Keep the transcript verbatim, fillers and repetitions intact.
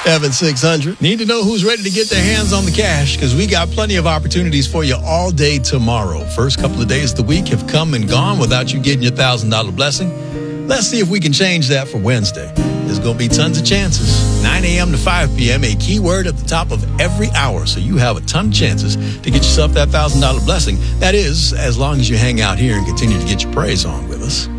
Evan six hundred. Need to know who's ready to get their hands on the cash, because we got plenty of opportunities for you all day tomorrow. First couple of days of the week have come and gone without you getting your one thousand dollars blessing. Let's see if we can change that for Wednesday. There's going to be tons of chances. nine a.m. to five p.m., a keyword at the top of every hour. So you have a ton of chances to get yourself that one thousand dollars blessing. That is, as long as you hang out here and continue to get your praise on with us.